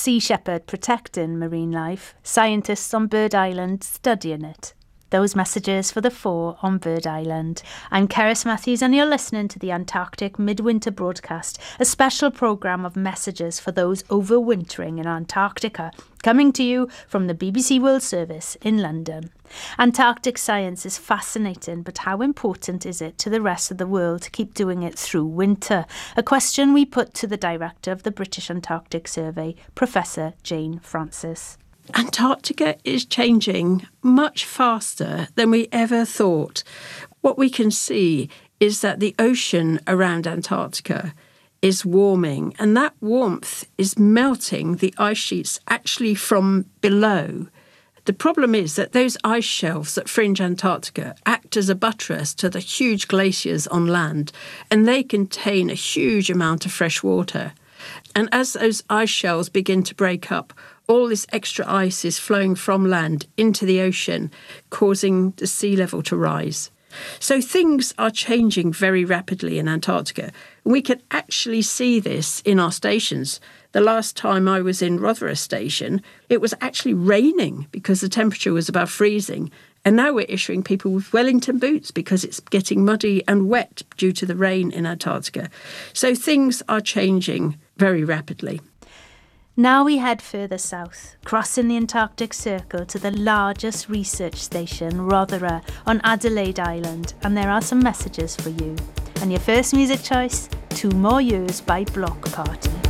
Sea Shepherd protecting marine life, scientists on Bird Island studying it. Those messages for the 4 on Bird Island. I'm Cerys Matthews and you're listening to the Antarctic Midwinter Broadcast, a special programme of messages for those overwintering in Antarctica, coming to you from the BBC World Service in London. Antarctic science is fascinating, but how important is it to the rest of the world to keep doing it through winter? A question we put to the director of the British Antarctic Survey, Professor Jane Francis. Antarctica is changing much faster than we ever thought. What we can see is that the ocean around Antarctica is warming, and that warmth is melting the ice sheets actually from below. The problem is that those ice shelves that fringe Antarctica act as a buttress to the huge glaciers on land, and they contain a huge amount of fresh water. And as those ice shelves begin to break up, all this extra ice is flowing from land into the ocean, causing the sea level to rise. So things are changing very rapidly in Antarctica. We can actually see this in our stations. The last time I was in Rothera Station, it was actually raining because the temperature was above freezing. And now we're issuing people with Wellington boots because it's getting muddy and wet due to the rain in Antarctica. So things are changing very rapidly. Now we head further south, crossing the Antarctic Circle to the largest research station, Rothera, on Adelaide Island, and there are some messages for you. And your first music choice, 2 More Years by Block Party.